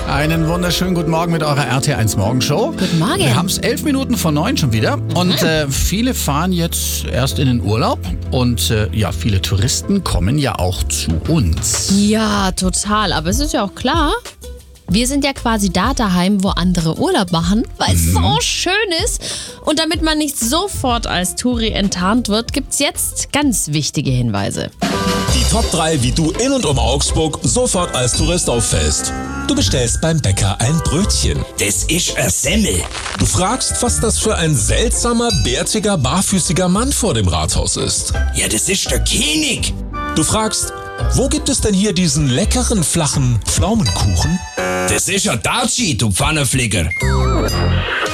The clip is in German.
Einen wunderschönen guten Morgen mit eurer RT1 Morgenshow. Guten Morgen. Wir haben es 11 Minuten vor 9 schon wieder und viele fahren jetzt erst in den Urlaub und viele Touristen kommen ja auch zu uns. Ja, total. Aber es ist ja auch klar, wir sind ja quasi da daheim, wo andere Urlaub machen, weil es so schön ist. Und damit man nicht sofort als Touri enttarnt wird, gibt's jetzt ganz wichtige Hinweise. Die Top 3, wie du in und um Augsburg sofort als Tourist auffällst. Du bestellst beim Bäcker ein Brötchen. Das ist ein Semmel. Du fragst, was das für ein seltsamer, bärtiger, barfüßiger Mann vor dem Rathaus ist. Ja, das ist der König. Du fragst, wo gibt es denn hier diesen leckeren, flachen Pflaumenkuchen? Das ist ein Daci, du Pfannenflicker.